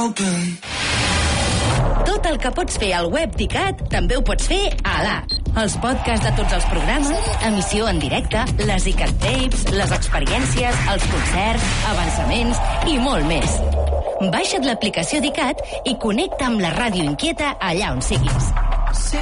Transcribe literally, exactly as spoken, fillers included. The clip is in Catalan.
Tot el que pots fer al web d'ICAT també ho pots fer a l'A. Els podcasts de tots els programes, emissió en directe, les ICAT Tapes, les experiències, els concerts, avançaments i molt més. Baixa't l'aplicació d'ICAT i connecta amb la ràdio inquieta allà on siguis.